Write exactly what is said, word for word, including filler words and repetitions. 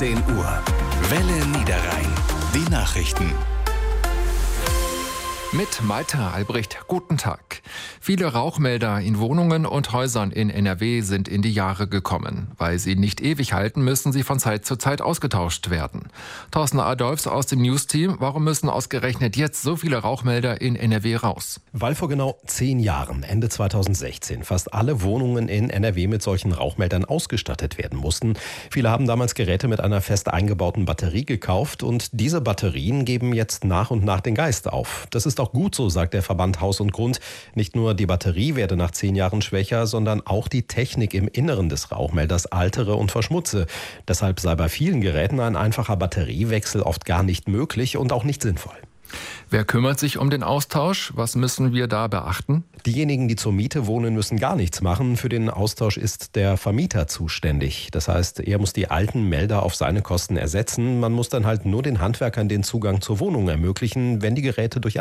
zehn Uhr. Welle Niederrhein. Die Nachrichten. Mit Malte Albrecht, guten Tag. Viele Rauchmelder in Wohnungen und Häusern in N R W sind in die Jahre gekommen. Weil sie nicht ewig halten, müssen sie von Zeit zu Zeit ausgetauscht werden. Thorsten Adolfs aus dem News-Team, warum müssen ausgerechnet jetzt so viele Rauchmelder in N R W raus? Weil vor genau zehn Jahren, Ende zweitausendsechzehn, fast alle Wohnungen in N R W mit solchen Rauchmeldern ausgestattet werden mussten. Viele haben damals Geräte mit einer fest eingebauten Batterie gekauft und diese Batterien geben jetzt nach und nach den Geist auf. Das ist auch gut so, sagt der Verband Haus und Grund. Nicht nur die Batterie werde nach zehn Jahren schwächer, sondern auch die Technik im Inneren des Rauchmelders altere und verschmutze. Deshalb sei bei vielen Geräten ein einfacher Batteriewechsel oft gar nicht möglich und auch nicht sinnvoll. Wer kümmert sich um den Austausch? Was müssen wir da beachten? Diejenigen, die zur Miete wohnen, müssen gar nichts machen. Für den Austausch ist der Vermieter zuständig. Das heißt, er muss die alten Melder auf seine Kosten ersetzen. Man muss dann halt nur den Handwerkern den Zugang zur Wohnung ermöglichen, wenn die Geräte durch